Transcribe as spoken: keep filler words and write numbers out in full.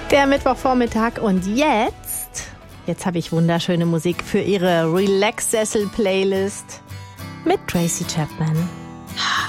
Der Mittwochvormittag und jetzt, jetzt habe ich wunderschöne Musik für Ihre Relax-Sessel-Playlist mit Tracy Chapman.